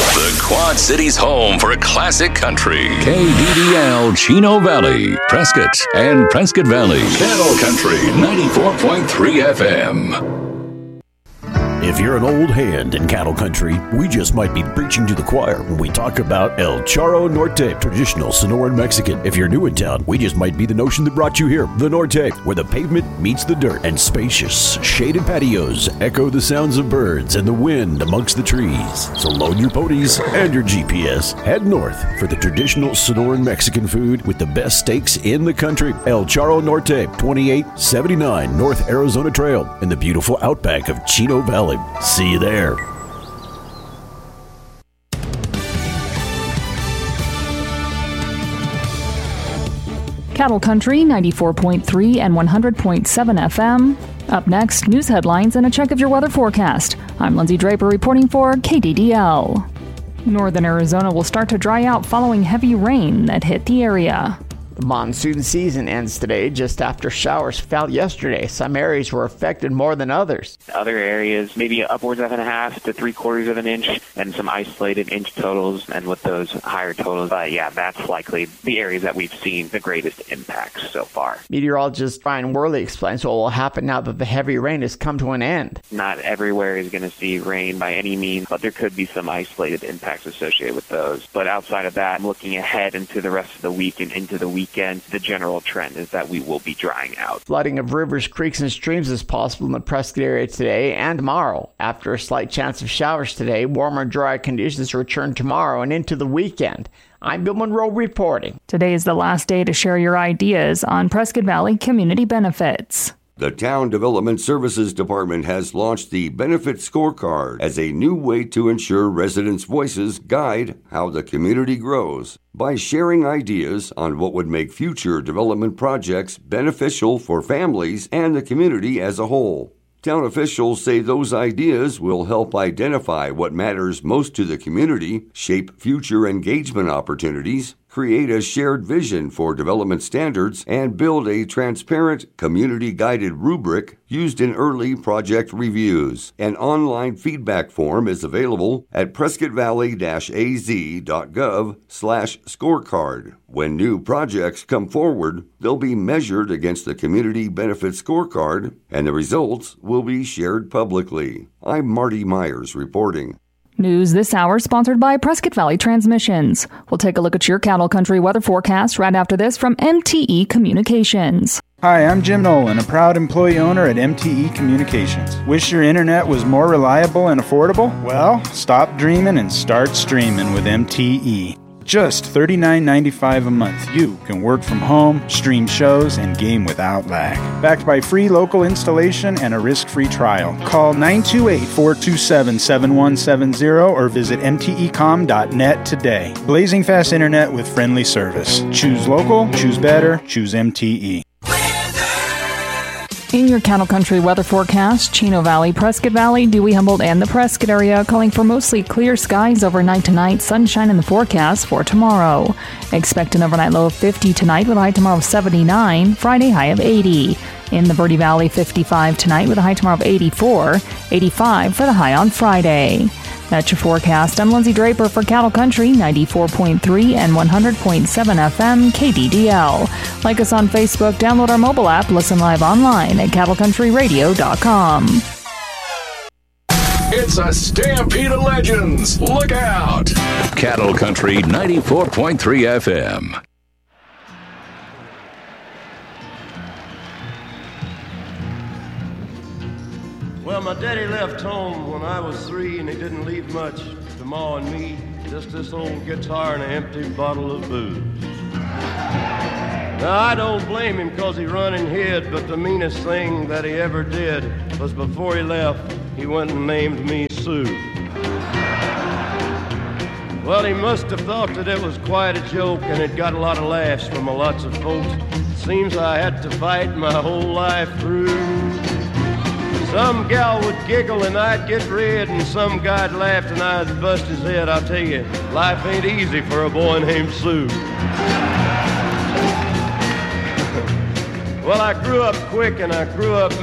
The Quad City's home for classic country. KDDL Chino Valley, Prescott, and Prescott Valley. Cattle Country 94.3 FM. If you're an old hand in cattle country, we just might be preaching to the choir when we talk about El Charro Norte, traditional Sonoran Mexican. If you're new in town, we just might be the notion that brought you here. The Norte, where the pavement meets the dirt, and spacious, shaded patios echo the sounds of birds and the wind amongst the trees. So load your ponies and your GPS. Head north for the traditional Sonoran Mexican food with the best steaks in the country. El Charro Norte, 2879 North Arizona Trail in the beautiful outback of Chino Valley. See you there. Cattle Country 94.3 and 100.7 FM. Up next, news headlines and a check of your weather forecast. I'm Lindsay Draper reporting for KDDL. Northern Arizona will start to dry out following heavy rain that hit the area. The monsoon season ends today just after showers fell yesterday. Some areas were affected more than others. Other areas, maybe upwards of 1/2 to 3/4 of an inch, and some isolated inch totals. And with those higher totals, that's likely the areas that we've seen the greatest impacts so far. Meteorologist Brian Worley explains what will happen now that the heavy rain has come to an end. Not everywhere is going to see rain by any means, but there could be some isolated impacts associated with those. But outside of that, looking ahead into the rest of the week and into the weekend, the general trend is that we will be drying out. Flooding of rivers, creeks, and streams is possible in the Prescott area today and tomorrow. After a slight chance of showers today, warmer, dry conditions return tomorrow and into the weekend. I'm Bill Monroe reporting. Today is the last day to share your ideas on Prescott Valley community benefits. The Town Development Services Department has launched the Benefit Scorecard as a new way to ensure residents' voices guide how the community grows. By sharing ideas on what would make future development projects beneficial for families and the community as a whole. Town officials say those ideas will help identify what matters most to the community, shape future engagement opportunities, create a shared vision for development standards, and build a transparent, community-guided rubric used in early project reviews. An online feedback form is available at prescottvalley-az.gov/scorecard. When new projects come forward, they'll be measured against the Community Benefit Scorecard, and the results will be shared publicly. I'm Marty Myers reporting. News this hour sponsored by Prescott Valley Transmissions. We'll take a look at your Cattle Country weather forecast right after this from MTE Communications. Hi, I'm Jim Nolan, a proud employee owner at MTE Communications. Wish your internet was more reliable and affordable? Well, stop dreaming and start streaming with MTE. Just $39.95 a month, you can work from home, stream shows, and game without lag. Backed by free local installation and a risk-free trial. Call 928-427-7170 or visit mtecom.net today. Blazing fast internet with friendly service. Choose local, choose better, choose MTE. In your Cattle Country weather forecast, Chino Valley, Prescott Valley, Dewey, Humboldt, and the Prescott area calling for mostly clear skies overnight tonight, sunshine in the forecast for tomorrow. Expect an overnight low of 50 tonight with a high tomorrow of 79, Friday high of 80. In the Verde Valley, 55 tonight with a high tomorrow of 84, 85 for the high on Friday. That's your forecast. I'm Lindsay Draper for Cattle Country 94.3 and 100.7 FM KDDL. Like us on Facebook, download our mobile app, listen live online at cattlecountryradio.com. It's a stampede of legends. Look out! Cattle Country 94.3 FM. Well, my daddy left home when I was 3, and he didn't leave much to Ma and me, just this old guitar and an empty bottle of booze. Now, I don't blame him because he run and hid, but the meanest thing that he ever did was before he left, he went and named me Sue. Well, he must have thought that it was quite a joke, and it got a lot of laughs from lots of folks. Seems I had to fight my whole life through. Some gal would giggle and I'd get red, and some guy'd laugh and I'd bust his head. I'll tell you, life ain't easy for a boy named Sue. Well, I grew up quick and I grew up